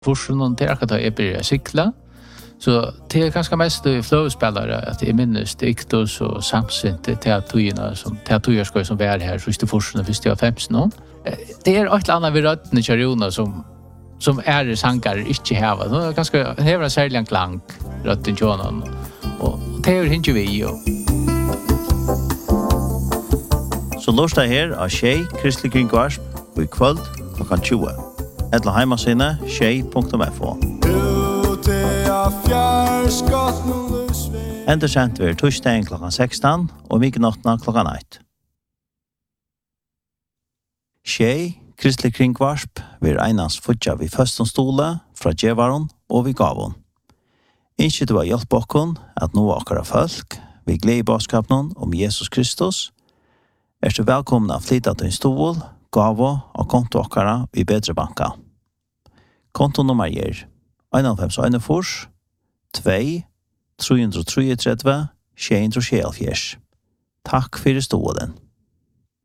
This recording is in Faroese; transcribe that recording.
Forsen till att jag börjar cykla. Så det är ganska mest flowspelare att jag minns Iktos och Samson till att som teaterskoj som var här så just Forsen först jag 15 år. Det är ett annat vid rötten i Charona som är sankar inte häva. Det är ganska häva särskilt klang rötten Charona och det är inte vi ju. Så lörsta här av Tjej Kristelig Kringvarsp och i kväll klockan 20. Eller hemmasida tjej.fo. Endersendt ved torsdagen klokkan 16 og midnatten klokkan 1. Tjej Kristelig Kringvarsp vil einans futja vid føstenstole fra djevaron og vid gavon. Ikke du har hjelp okkon at nå akkara folk vi gleder i bådskapen om Jesus Kristus. Er du velkomna å flytta til en stol, gavo og konto akkara i bedre banka. Kontonummer gir 151 2 333 674. Takk for stolen.